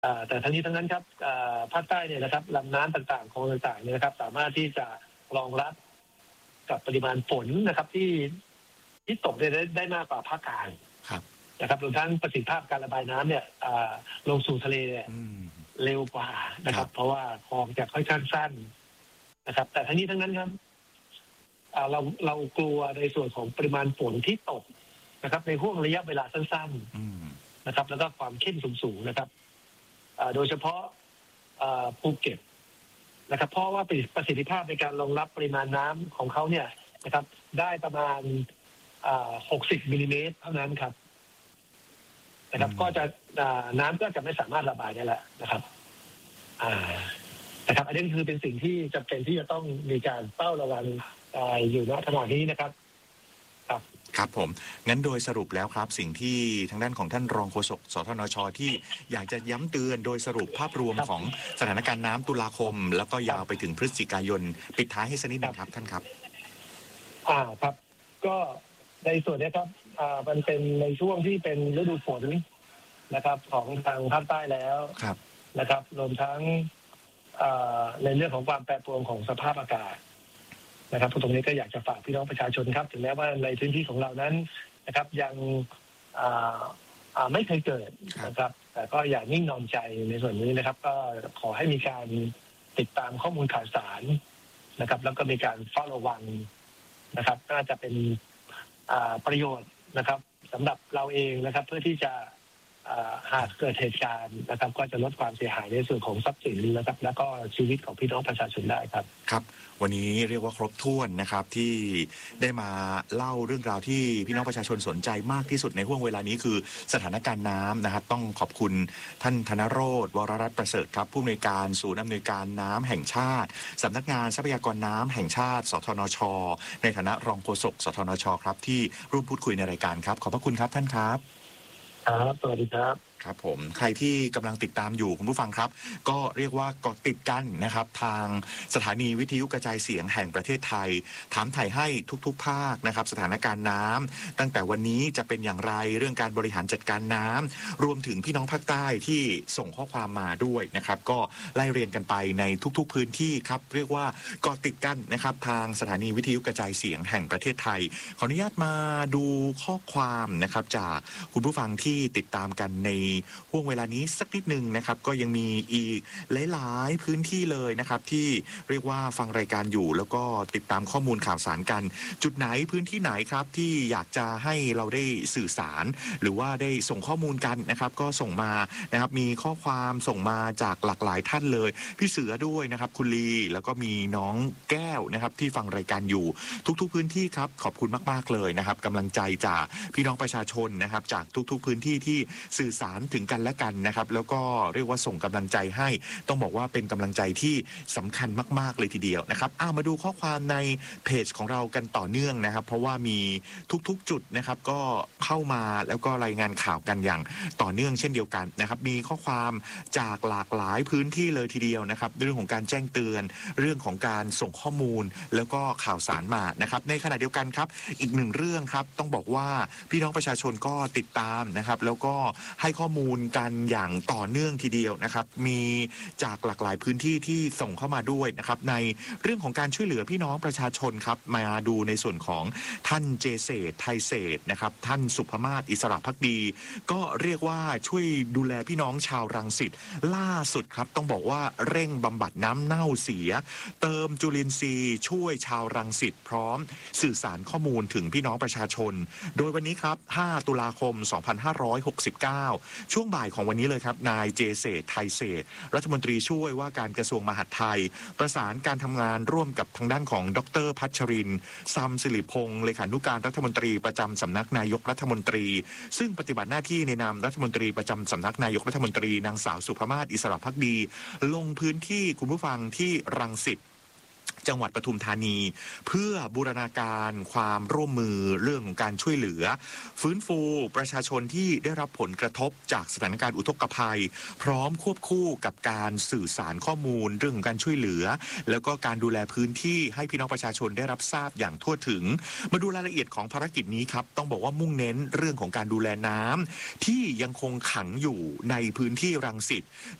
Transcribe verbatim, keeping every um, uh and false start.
แต่ทั้งนี้ทั้งนั้นครับภาคใต้เนี่ยนะครับลำน้ำต่างๆคลองต่างๆเนี่ยนะครับสามารถที่จะรองรับกับปริมาณฝนนะครับที่ที่ตกได้ได้มากกว่าภาคกลางนะครับรวมทั้งประสิทธิภาพการระบายน้ำเนี่ยลงสู่ทะเลเนี่ยเร็วกว่านะครับเพราะว่าคลองจะค่อยข้างสั้นนะครับแต่ทั้งนี้ทั้งนั้นครับเราเรากลัวในส่วนของปริมาณฝนที่ตกนะครับในห่วงระยะเวลาสั้นๆนะครับแล้วก็ความเข้มสูงๆนะครับโดยเฉพาะภูเก็ตนะครับเพราะว่าประสิทธิภาพในการรองรับปริมาณน้ำของเขาเนี่ยนะครับได้ประมาณหกสิบมิลลิเมตรเท่านั้นครับนะครับก็จะน้ำก็จะไม่สามารถระบายได้แล้วนะครับนะครับอันนี้คือเป็นสิ่งที่จำเป็นที่จะต้องมีการเฝ้าระวังอยู่ณขณะนี้นะครับครับครับผมงั้นโดยสรุปแล้วครับสิ่งที่ทางด้านของท่านรองโฆษกสทนชที่อยากจะย้ำเตือนโดยสรุปภาพรวมของสถานการณ์น้ำตุลาคมแล้วก็ยาวไปถึงพฤศจิกายนปิดท้ายให้สักนิดนึงครับท่านครับอ่าครับก็ในส่วนนี้ครับอ่ามันเป็นในช่วงที่เป็นฤดูฝนนะครับของทางภาคใต้แล้วนะครับรวมทั้งในเรื่องของความแปรปรวนของสภาพอากาศนะครับตรงนี้ก็อยากจะฝากพี่น้องประชาชนครับถึงแม้ว่าในพื้นที่ของเรานั้นนะครับยังไม่เคยเกิดนะครับแต่ก็อย่านิ่งนอนใจในส่วนนี้นะครับก็ขอให้มีการติดตามข้อมูลข่าวสารนะครับแล้วก็มีการเฝ้าระวังนะครับน่าจะเป็นประโยชน์นะครับสำหรับเราเองนะครับเพื่อที่จะหากเกิดเหตุการณ์นะครับก็จะลดความเสียหายในส่วนของทรัพย์สินนะครับแล้วก็ชีวิตของพี่น้องประชาชนได้ครับครับวันนี้เรียกว่าครบถ้วนนะครับที่ได้มาเล่าเรื่องราวที่พี่น้องประชาชนสนใจมากที่สุดในห่วงเวลานี้คือสถานการณ์น้ำนะครับต้องขอบคุณท่านธนโรจน์วรรัตน์ประเสริฐครับผู้อำนวยการศูนย์อำนวยการน้ำแห่งชาติสำนักงานทรัพยากรน้ำแห่งชาติสทนชในฐานะรองโฆษกสทนชครับที่ร่วมพูดคุยในรายการครับขอบพระคุณครับท่านครับครับสวัสดีครับครับผมใครที่กำลังติดตามอยู่คุณผู้ฟังครับก็เรียกว่าเกาะติดกันนะครับทางสถานีวิทยุกระจายเสียงแห่งประเทศไทยถามไถ่ให้ทุกๆภาคนะครับสถานการณ์น้ำตั้งแต่วันนี้จะเป็นอย่างไรเรื่องการบริหารจัดการน้ำรวมถึงพี่น้องภาคใต้ที่ส่งข้อความมาด้วยนะครับก็ไล่เรียนกันไปในทุกๆพื้นที่ครับเรียกว่าเกาะติดกันนะครับทางสถานีวิทยุกระจายเสียงแห่งประเทศไทยขออนุญาตมาดูข้อความนะครับจากคุณผู้ฟังที่ติดตามกันในห่วงเวลานี้สักนิดนึงนะครับก็ยังมีอีกหลายๆพื้นที่เลยนะครับที่เรียกว่าฟังรายการอยู่แล้วก็ติดตามข้อมูลข่าวสารกันจุดไหนพื้นที่ไหนครับที่อยากจะให้เราได้สื่อสารหรือว่าได้ส่งข้อมูลกันนะครับก็ส่งมานะครับมีข้อความส่งมาจากหลากหลายท่านเลยพี่เสือด้วยนะครับคุณลีแล้วก็มีน้องแก้วนะครับที่ฟังรายการอยู่ทุกๆพื้นที่ครับขอบคุณมากๆเลยนะครับกำลังใจจากพี่น้องประชาชนนะครับจากทุกๆพื้นที่ที่สื่อสารถึงกันและกันนะครับแล้วก็เรียกว่าส่งกำลังใจให้ต้องบอกว่าเป็นกำลังใจที่สำคัญมากๆเลยทีเดียวนะครับอ้ามาดูข้อความในเพจของเรากันต่อเนื่องนะครับเพราะว่ามีทุกๆจุดนะครับก็เข้ามาแล้วก็รายงานข่าวกันอย่างต่อเนื่องเช่นเดียวกันนะครับมีข้อความจากหลากหลายพื้นที่เลยทีเดียวนะครับเรื่องของการแจ้งเตือนเรื่องของการส่งข้อมูลแล้วก็ข่าวสารมานะครับในขณะเดียวกันครับอีกหนึ่งเรื่องครับต้องบอกว่าพี่น้องประชาชนก็ติดตามนะครับแล้วก็ให้ข้อมูลกันอย่างต่อเนื่องทีเดียวนะครับมีจากหลากหลายพื้นที่ที่ส่งเข้ามาด้วยนะครับในเรื่องของการช่วยเหลือพี่น้องประชาชนครับมาดูในส่วนของท่านเจเศษไทยเศษนะครับท่านสุภมาศอิสระภักดีก็เรียกว่าช่วยดูแลพี่น้องชาวรังสิตล่าสุดครับต้องบอกว่าเร่งบำบัดน้ำเน่าเสียเติมจุลินทรีย์ช่วยชาวรังสิตพร้อมสื่อสารข้อมูลถึงพี่น้องประชาชนโดยวันนี้ครับห้าตุลาคมสองพันห้าร้อยหกสิบเก้าช่วงบ่ายของวันนี้เลยครับนายเจเศษไทยเศษรัฐมนตรีช่วยว่าการกระทรวงมหาดไทยประสานการทำงานร่วมกับทางด้านของดรพัชรินทร์ซัมสิริพงศ์เลขานุการรัฐมนตรีประจำสำนักนายกรัฐมนตรีซึ่งปฏิบัติหน้าที่ในนามรัฐมนตรีประจำสำนักนายกรัฐมนตรีนางสาวสุภมาศอิสระภักดีลงพื้นที่คุณผู้ฟังที่รังสิตจังหวัดปทุมธานีเพื่อบูรณาการความร่วมมือเรื่องของการช่วยเหลือฟื้นฟูประชาชนที่ได้รับผลกระทบจากสถานการณ์อุทกภัยพร้อมควบคู่กับการสื่อสารข้อมูลเรื่องของการช่วยเหลือแล้วก็การดูแลพื้นที่ให้พี่น้องประชาชนได้รับทราบอย่างทั่วถึงมาดูรายละเอียดของภารกิจนี้ครับต้องบอกว่ามุ่งเน้นเรื่องของการดูแลน้ำที่ยังคงขังอยู่ในพื้นที่รังสิต